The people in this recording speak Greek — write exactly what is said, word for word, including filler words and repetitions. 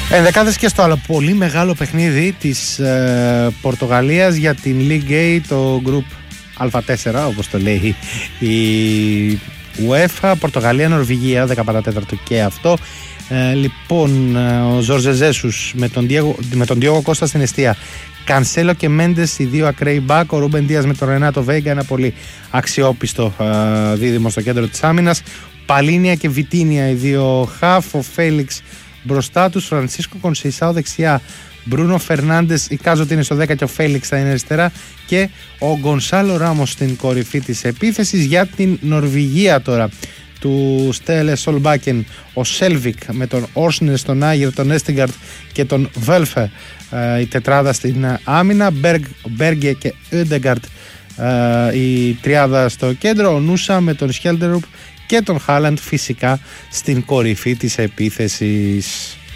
Ενδεκάδες και στο άλλο πολύ μεγάλο παιχνίδι της ε, Πορτογαλίας για την League A, το Group Α τέσσερα όπως το λέει η UEFA. Πορτογαλία-Νορβηγία, δέκα παρά τέταρτο και αυτό. Ε, λοιπόν, ο Ζόρζε Ζέσους με τον Διέγο, με τον Διόγο Κώστα στην εστία. Κανσέλο και Μέντες, οι δύο ακραίοι μπακ. Ο Ρούμπεν Δίας με τον Ρενάτο Βέγκα, ένα πολύ αξιόπιστο ε, δίδυμο στο κέντρο της άμυνας. Παλίνια και Βιτίνια, οι δύο χαφ. Ο Φέλιξ μπροστά τους. Φρανσίσκο Κονσεϊσάο δεξιά. Μπρούνο Φερνάντες, εικάζω ότι είναι στο δέκα και ο Φέλιξ θα είναι αριστερά. Και ο Γκονσάλο Ράμος στην κορυφή της επίθεσης. Για την Νορβηγία τώρα, του Στέλε Σολμπάκεν, ο Σέλβικ με τον Όρσνερ στον Άγερ, τον Έστιγκαρτ και τον Βέλφε, η τετράδα στην άμυνα. Μπέργκε και Ούντεγκαρτ, η τριάδα στο κέντρο. Ο Νούσα με τον Σχέλτερουπ και τον Χάλαντ φυσικά στην κορυφή της επίθεσης.